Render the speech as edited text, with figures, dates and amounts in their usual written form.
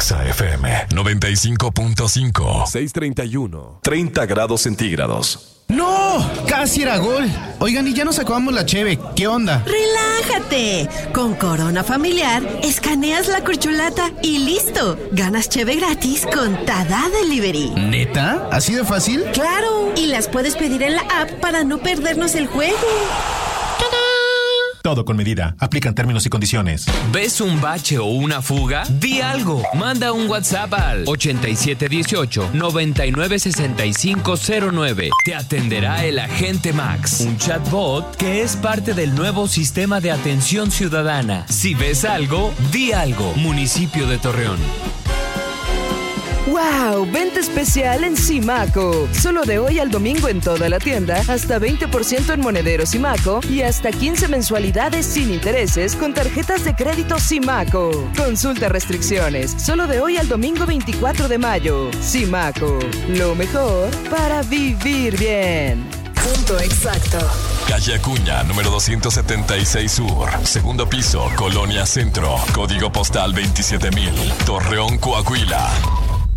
Exa FM 95.5. 6:31. 30 grados centígrados. ¡No! Casi era gol. Oigan, y ya nos acabamos la cheve. ¿Qué onda? ¡Relájate! Con Corona Familiar, escaneas la corcholata y listo. Ganas cheve gratis con Tada Delivery. ¿Neta? ¿Así de fácil? ¡Claro! Y las puedes pedir en la app para no perdernos el juego. ¡Tada! Todo con medida. Aplican términos y condiciones. ¿Ves un bache o una fuga? Di algo. Manda un WhatsApp al 8718-996509. Te atenderá el agente Max, un chatbot que es parte del nuevo sistema de atención ciudadana. Si ves algo, di algo. Municipio de Torreón. ¡Wow! Venta especial en Simaco. Solo de hoy al domingo en toda la tienda, hasta 20% en monederos Simaco y hasta 15 mensualidades sin intereses con tarjetas de crédito Simaco. Consulta restricciones. Solo de hoy al domingo 24 de mayo. Simaco. Lo mejor para vivir bien. Punto exacto. Calle Acuña, número 276 Sur. Segundo piso, Colonia Centro. Código postal 27,000. Torreón, Coahuila.